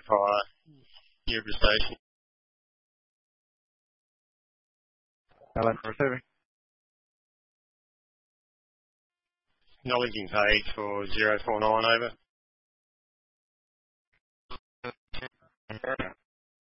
via Uber station. Hello, receiving. Acknowledging page for 049 over.